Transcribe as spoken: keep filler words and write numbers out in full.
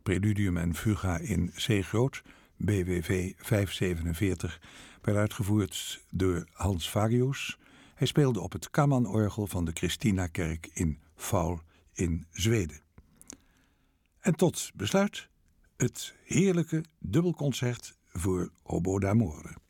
Preludium en Fuga in C groot, B W V vijfhonderdzevenenveertig, werd uitgevoerd door Hans Farius. Hij speelde op het Kammanorgel van de Christinakerk in Faul in Zweden. En tot besluit het heerlijke dubbelconcert voor Oboe d'amore.